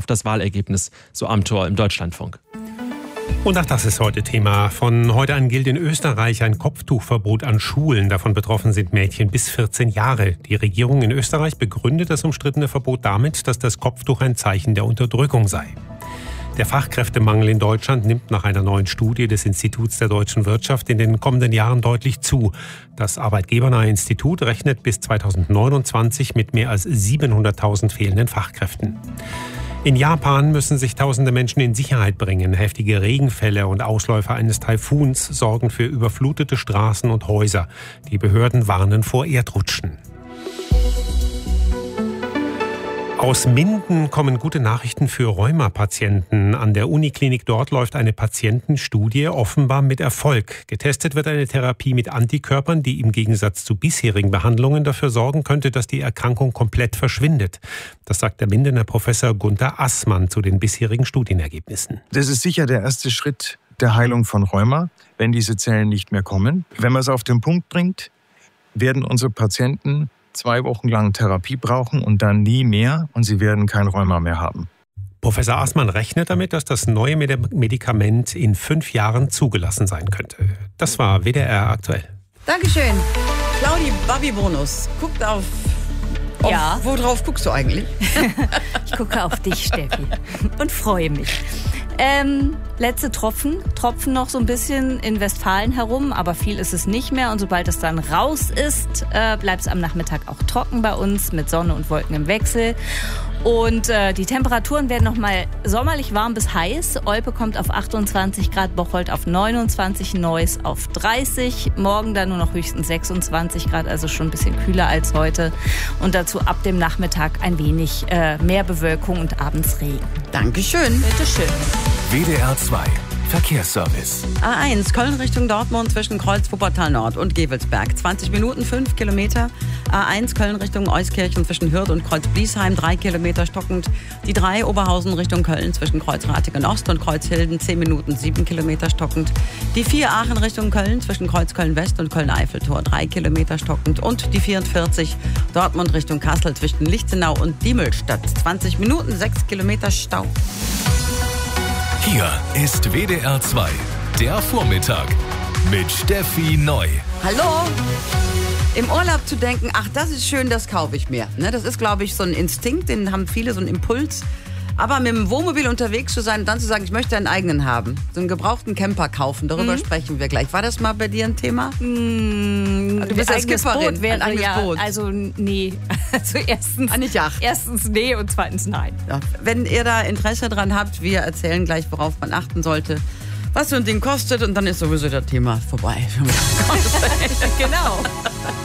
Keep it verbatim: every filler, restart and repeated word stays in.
auf das Wahlergebnis, so Amthor im Deutschlandfunk. Und auch das ist heute Thema. Von heute an gilt in Österreich ein Kopftuchverbot an Schulen. Davon betroffen sind Mädchen bis vierzehn Jahre. Die Regierung in Österreich begründet das umstrittene Verbot damit, dass das Kopftuch ein Zeichen der Unterdrückung sei. Der Fachkräftemangel in Deutschland nimmt nach einer neuen Studie des Instituts der deutschen Wirtschaft in den kommenden Jahren deutlich zu. Das Arbeitgebernahe Institut rechnet bis zweitausendneunundzwanzig mit mehr als siebenhunderttausend fehlenden Fachkräften. In Japan müssen sich tausende Menschen in Sicherheit bringen. Heftige Regenfälle und Ausläufer eines Taifuns sorgen für überflutete Straßen und Häuser. Die Behörden warnen vor Erdrutschen. Aus Minden kommen gute Nachrichten für Rheuma-Patienten. An der Uniklinik dort läuft eine Patientenstudie offenbar mit Erfolg. Getestet wird eine Therapie mit Antikörpern, die im Gegensatz zu bisherigen Behandlungen dafür sorgen könnte, dass die Erkrankung komplett verschwindet. Das sagt der Mindener Professor Gunther Assmann zu den bisherigen Studienergebnissen. Das ist sicher der erste Schritt der Heilung von Rheuma, wenn diese Zellen nicht mehr kommen. Wenn man es auf den Punkt bringt, werden unsere Patienten zwei Wochen lang Therapie brauchen und dann nie mehr und sie werden kein Rheuma mehr haben. Professor Assmann rechnet damit, dass das neue Medikament in fünf Jahren zugelassen sein könnte. Das war W D R aktuell. Dankeschön. Claudi, Baby-Bonus. Guckt auf... auf Ja. Worauf guckst du eigentlich? Ich gucke auf dich, Steffi, und freue mich. Ähm, letzte Tropfen, Tropfen noch so ein bisschen in Westfalen herum, aber viel ist es nicht mehr. Und sobald es dann raus ist, äh, bleibt es am Nachmittag auch trocken bei uns mit Sonne und Wolken im Wechsel. Und äh, die Temperaturen werden nochmal sommerlich warm bis heiß. Olpe kommt auf achtundzwanzig Grad, Bocholt auf neunundzwanzig, Neuss auf dreißig. Morgen dann nur noch höchstens sechsundzwanzig Grad, also schon ein bisschen kühler als heute. Und dazu ab dem Nachmittag ein wenig äh, mehr Bewölkung und abends Regen. Dankeschön. Bitteschön. W D R zwei Verkehrsservice. A eins, Köln Richtung Dortmund zwischen Kreuz Wuppertal Nord und Gevelsberg. zwanzig Minuten, fünf Kilometer. A eins, Köln Richtung Euskirchen zwischen Hürth und Kreuz Bliesheim, drei Kilometer stockend. Die drei, Oberhausen Richtung Köln zwischen Kreuz Ratingen Ost und Kreuz Hilden, zehn Minuten, sieben Kilometer stockend. Die vier, Aachen Richtung Köln zwischen Kreuz Köln West und Köln Eiffeltor, drei Kilometer stockend. Und die vierundvierzig, Dortmund Richtung Kassel zwischen Lichtenau und Diemelstadt, zwanzig Minuten, sechs Kilometer Stau. Hier ist W D R zwei, der Vormittag mit Steffi Neu. Hallo? Im Urlaub zu denken, ach, das ist schön, das kaufe ich mir. Ne, das ist, glaube ich, so ein Instinkt, den haben viele, so ein Impuls. Aber mit dem Wohnmobil unterwegs zu sein und dann zu sagen, ich möchte einen eigenen haben. So einen gebrauchten Camper kaufen, darüber mhm. sprechen wir gleich. War das mal bei dir ein Thema? Mmh, du bist ein als eigenes Skipperin, Boot wäre, ein eigenes ja, Boot. Also nee, also erstens, Ah, nicht Yacht. erstens nee und zweitens nein. Ja, wenn ihr da Interesse dran habt, wir erzählen gleich, worauf man achten sollte, was so ein Ding kostet und dann ist sowieso das Thema vorbei. Genau.